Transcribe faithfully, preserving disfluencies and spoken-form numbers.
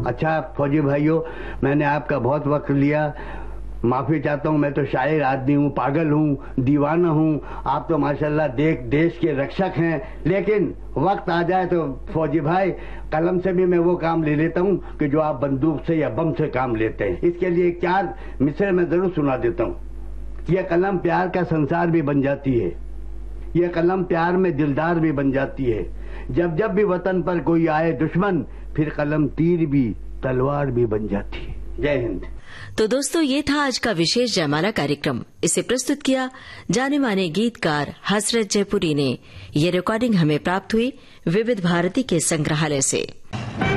अच्छा फौजी भाइयों, मैंने आपका बहुत वक्त लिया, माफी चाहता हूँ। मैं तो शायर आदमी हूँ, पागल हूँ, दीवाना हूँ। आप तो माशाल्लाह देश देश के रक्षक हैं, लेकिन वक्त आ जाए तो फौजी भाई कलम से भी मैं वो काम ले लेता हूँ कि जो आप बंदूक से या बम से काम लेते हैं। इसके लिए चार मिसरे मैं जरूर सुना देता हूँ। यह कलम प्यार का संसार भी बन जाती है, यह कलम प्यार में दिलदार भी बन जाती है। जब जब भी वतन पर कोई आए दुश्मन, फिर कलम तीर भी तलवार भी बन जाती है। जय हिंद। तो दोस्तों, ये था आज का विशेष जयमाला कार्यक्रम। इसे प्रस्तुत किया जाने माने गीतकार हसरत जयपुरी ने। ये रिकॉर्डिंग हमें प्राप्त हुई विविध भारती के संग्रहालय से।